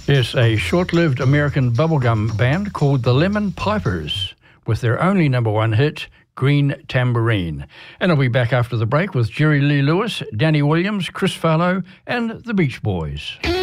Yes, a short-lived American bubblegum band called the Lemon Pipers, with their only number one hit, Green Tambourine. And I'll be back after the break with Jerry Lee Lewis, Danny Williams, Chris Farlow and the Beach Boys.